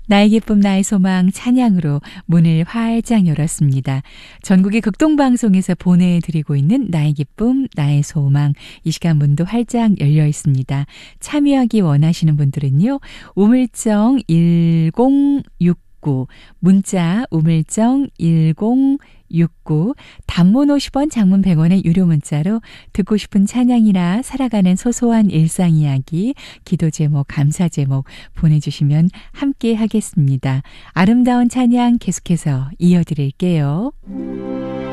나의 기쁨 나의 소망 찬양으로 문을 활짝 열었습니다. 전국의 극동방송에서 보내드리고 있는 나의 기쁨 나의 소망, 이 시간 문도 활짝 열려 있습니다. 참여하기 원하시는 분들은요, 우물정 1069, 문자 우물정 1069, 단문 50원, 장문 100원의 유료 문자로 듣고 싶은 찬양이나 살아가는 소소한 일상 이야기, 기도 제목, 감사 제목 보내주시면 함께 하겠습니다. 아름다운 찬양 계속해서 이어드릴게요.